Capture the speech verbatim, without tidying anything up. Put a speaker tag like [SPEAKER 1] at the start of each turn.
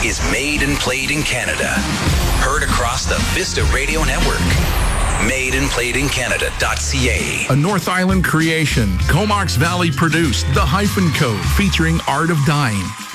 [SPEAKER 1] is made and played in Canada. Heard across the Vista Radio Network. made and played in Canada dot c a.
[SPEAKER 2] A North Island creation. Comox Valley produced The Hyphen Code, featuring Art of Dying.